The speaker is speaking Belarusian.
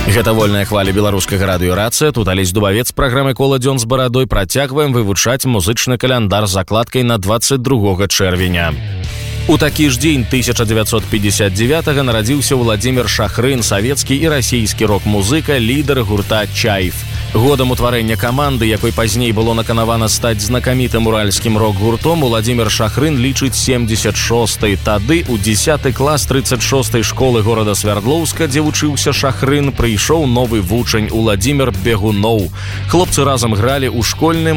Гэта вольная хваля беларускага радыёрацыя. Тут Алесь Дубавец праграмы «Кола дзён з барадой» працягваем вывучаць музычны каляндар з закладкай на 22 чэрвеня. У такі ж дзень 1959-го нарадзіўся Владимир Шахрын, савецкі і расійскі рок-музыка, лідар гурта «Чайф». Годам утварэння каманды, якой пазней было наканавана стаць знакамітым уральскім рок-гуртом, Владимир Шахрын лічыць 76-й. Тады у 10 клас 36-й школы горада Свярдлоўска, дзе вучыўся Шахрын, прыйшоў новы вучань Уладзімір Бегуноў. Хлопцы разам гралі ў школьным